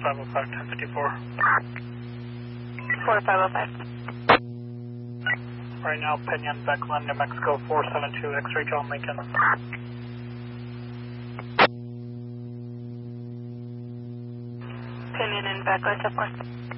4505, 1054. 4505. Right now, Pinion, Beckland, New Mexico, 472, X-ray John Lincoln. Pinion and Beckland, of course.